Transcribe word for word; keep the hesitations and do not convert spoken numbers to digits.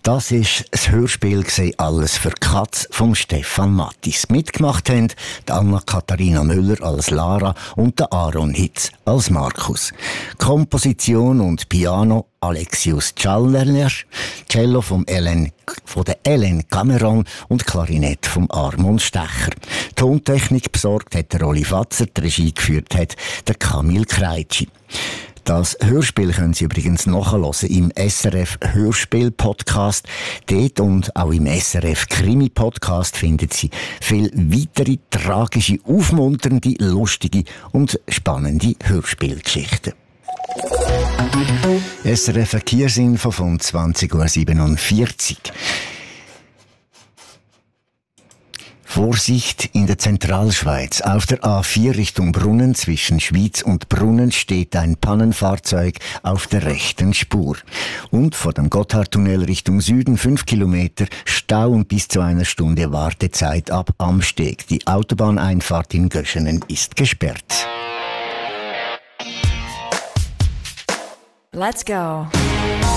Das ist das Hörspiel gewesen, «Alles für Katz» von Stefan Mattis. Mitgemacht haben die Anna-Katharina Müller als Lara und der Aaron Hitz als Markus. Komposition und Piano Alexius Challerner, Cello vom Ellen, von der Ellen Cameron und Klarinett vom Armand Stecher. Tontechnik besorgt hat der Rolli Fatzer, die Regie geführt hat der Kamil Kreitschi. Das Hörspiel können Sie übrigens nachhören im S R F Hörspiel-Podcast. Dort und auch im S R F Krimi-Podcast finden Sie viele weitere tragische, aufmunternde, lustige und spannende Hörspielgeschichten. S R F Verkehrsinfo von zwanzig Uhr siebenundvierzig. Vorsicht in der Zentralschweiz. Auf der A vier Richtung Brunnen zwischen Schwyz und Brunnen steht ein Pannenfahrzeug auf der rechten Spur. Und vor dem Gotthardtunnel Richtung Süden fünf Kilometer Stau und bis zu einer Stunde Wartezeit ab Amsteg. Die Autobahneinfahrt in Göschenen ist gesperrt. Let's go.